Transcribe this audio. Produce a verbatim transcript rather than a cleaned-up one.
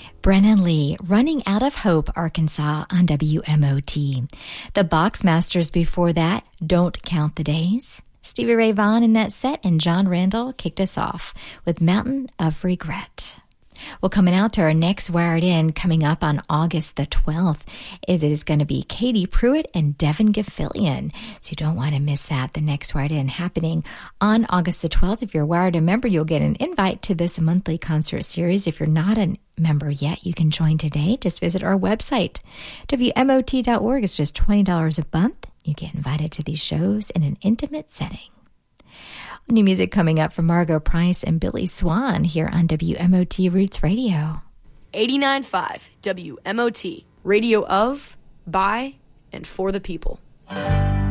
Brennan Lee, Running Out of Hope, Arkansas on W M O T. The Boxmasters before that, Don't Count the Days. Stevie Ray Vaughan in that set, and John Randall kicked us off with Mountain of Regret. Well, coming out to our next Wired In, coming up on August the twelfth, it is going to be Katie Pruitt and Devin Gaffilian. So you don't want to miss that. The next Wired In happening on August the twelfth. If you're a Wired In member, you'll get an invite to this monthly concert series. If you're not a member yet, you can join today. Just visit our website, W M O T dot org. It's just twenty dollars a month. You get invited to these shows in an intimate setting. New music coming up from Margo Price and Billy Swan here on W M O T Roots Radio. eighty-nine point five W M O T, radio of, by, and for the people.